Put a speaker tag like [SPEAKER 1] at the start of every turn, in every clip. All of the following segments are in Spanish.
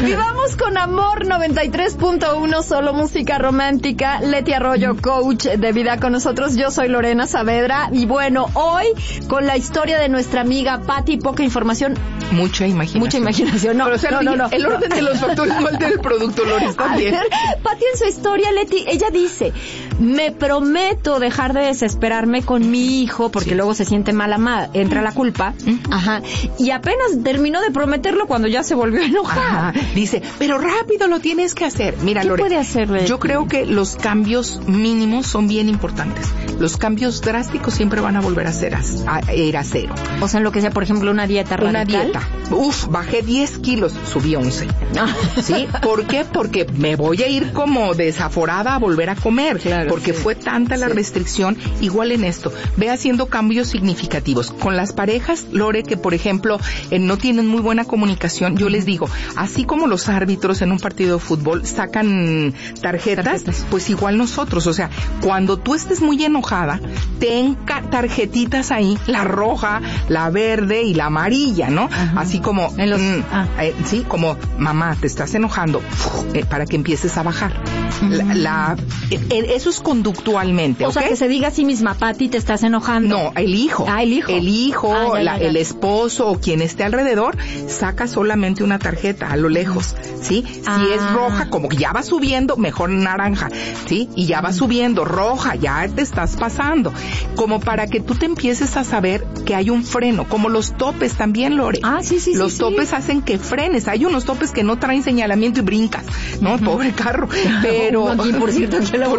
[SPEAKER 1] Vivamos con amor, 93.1, solo música romántica. Leti Arroyo, coach de vida con nosotros. Yo soy Lorena Saavedra. Y bueno, hoy con la historia de nuestra amiga Pati, poca información.
[SPEAKER 2] Mucha imaginación.
[SPEAKER 1] No,
[SPEAKER 2] pero, o sea,
[SPEAKER 1] no.
[SPEAKER 2] El orden de los factores no altera el producto, Lorena, está bien.
[SPEAKER 1] Pati en su historia, Leti, ella dice, me prometo dejar de desesperarme con mi hijo, porque luego se siente mala, entra la culpa. Ajá. Y apenas terminó de prometerlo cuando ya se volvió a enojar.
[SPEAKER 2] Ajá. Dice, pero rápido lo tienes que hacer. Mira,
[SPEAKER 1] ¿qué
[SPEAKER 2] Lorena,
[SPEAKER 1] puede hacer, Leti?
[SPEAKER 2] Yo creo que los cambios mínimos son bien importantes. Los cambios drásticos siempre van a volver a ir a cero.
[SPEAKER 1] O sea, en lo que sea, por ejemplo, una dieta radical.
[SPEAKER 2] Una dieta. Bajé 10 kilos, subí 11. ¿Sí? ¿Por qué? Porque me voy a ir como desaforada a volver a comer.
[SPEAKER 1] Claro,
[SPEAKER 2] porque fue tanta la restricción. Igual en esto, ve haciendo cambios significativos. Con las parejas, Lore, que por ejemplo, no tienen muy buena comunicación, yo les digo, así como los árbitros en un partido de fútbol sacan tarjetas, pues igual nosotros. O sea, cuando tú estés muy enojada, ten tarjetitas ahí, la roja, la verde y la amarilla, ¿no? Ajá. Así como, sí, como, mamá, te estás enojando, para que empieces a bajar. Eso es conductualmente,
[SPEAKER 1] o sea, que se diga a sí misma, Pati, te estás enojando.
[SPEAKER 2] No, el hijo.
[SPEAKER 1] El hijo.
[SPEAKER 2] El hijo, el esposo o quien esté alrededor, saca solamente una tarjeta a lo lejos, ¿sí? Si es roja, como que ya va subiendo, mejor naranja, ¿sí? Y ya va subiendo, roja, ya te estás pasando. Como para que tú te empieces a saber que hay un freno, como los topes también, Lore.
[SPEAKER 1] Sí.
[SPEAKER 2] Los topes hacen que frenes. Hay unos topes que no traen señalamiento y brincas, ¿no? Pobre carro. Pero,
[SPEAKER 1] aquí, por cierto,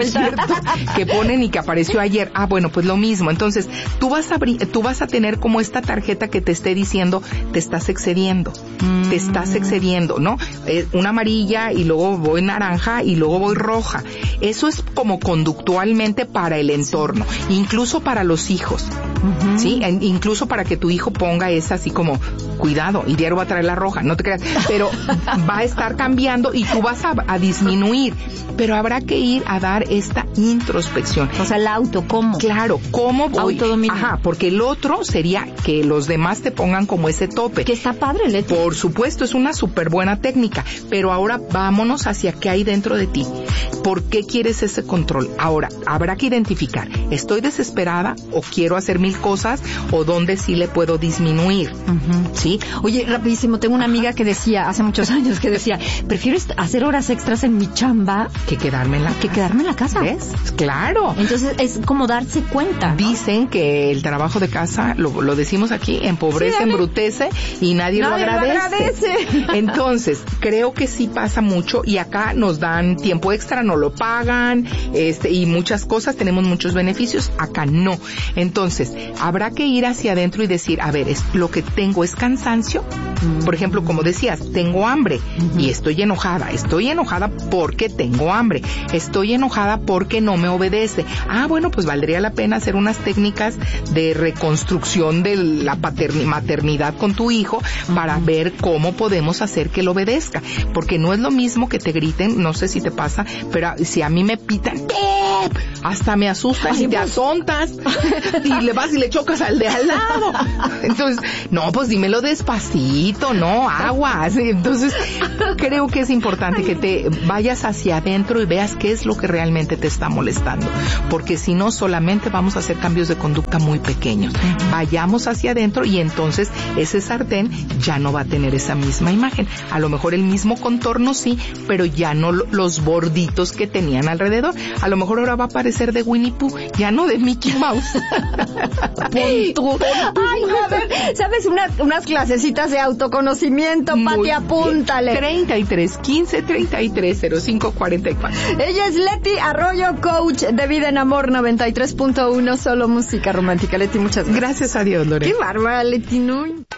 [SPEAKER 2] que ponen y que apareció ayer. Bueno, pues lo mismo. Entonces, tú vas a tener como esta tarjeta que te esté diciendo, te estás excediendo. Te estás excediendo, ¿no? Una amarilla y luego voy naranja y luego voy roja. Eso es como conductualmente para el entorno, incluso para los hijos. ¿Sí? Incluso para que tu hijo ponga esa así como, cuidado, y diario va a traer la roja, no te creas, pero va a estar cambiando y tú vas a disminuir, pero habrá que ir a dar esta introspección.
[SPEAKER 1] O sea, el auto, ¿cómo?
[SPEAKER 2] Claro, ¿cómo voy?
[SPEAKER 1] Autodominio.
[SPEAKER 2] Ajá, porque el otro sería que los demás te pongan como ese tope.
[SPEAKER 1] Que está padre, Leti.
[SPEAKER 2] Por supuesto, es una súper buena técnica, pero ahora vámonos hacia qué hay dentro de ti. ¿Por qué quieres ese control? Ahora, habrá que identificar, ¿estoy desesperada o quiero hacer mil cosas o dónde sí le puedo disminuir? ¿Sí?
[SPEAKER 1] Oye, rapidísimo, tengo una amiga que decía, hace muchos años, que decía, prefiero hacer horas extras en mi chamba
[SPEAKER 2] que quedarme en la
[SPEAKER 1] casa.
[SPEAKER 2] ¿Ves? Claro.
[SPEAKER 1] Entonces es como darse cuenta, ¿no?
[SPEAKER 2] Dicen que el trabajo de casa, lo decimos aquí, empobrece, embrutece y nadie lo agradece. Entonces, creo que sí pasa mucho y acá nos dan tiempo extra, no lo pagan, y muchas cosas, tenemos muchos beneficios, acá no. Entonces, habrá que ir hacia adentro y decir, a ver, lo que tengo es cansancio. Por ejemplo, como decías, tengo hambre y estoy enojada porque tengo hambre, estoy enojada porque no me obedece. Bueno, pues valdría la pena hacer unas técnicas de reconstrucción de la maternidad con tu hijo para ver cómo podemos hacer que lo obedezca, porque no es lo mismo que te griten, no sé si te pasa, pero si a mí me pitan, hasta me asustas y te atontas y le vas y le chocas al de al lado. Entonces, no, pues dímelo despacito, no, aguas. Entonces, creo que es importante que te vayas hacia adentro y veas qué es lo que realmente te está molestando, porque si no, solamente vamos a hacer cambios de conducta muy pequeños. Vayamos hacia adentro y entonces ese sartén ya no va a tener esa misma imagen. A lo mejor el mismo contorno sí, pero ya no los borditos que tenían alrededor. A lo mejor ahora va a parecer de Winnie Pooh, ya no de Mickey Mouse.
[SPEAKER 1] Ay, a ver, ¿sabes? Unas clasecitas de autoconocimiento, Pati, apúntale.
[SPEAKER 2] 33 15 33 05 44.
[SPEAKER 1] Ella es Leti Arroyo, coach de vida en amor, 93.1, solo música romántica. Leti, muchas gracias.
[SPEAKER 2] Gracias a Dios, Lorena.
[SPEAKER 1] Qué bárbara, Leti, ¿no?